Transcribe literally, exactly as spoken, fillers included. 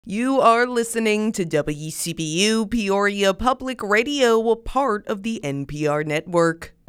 You are listening to W C B U Peoria Public Radio, a part of the N P R network.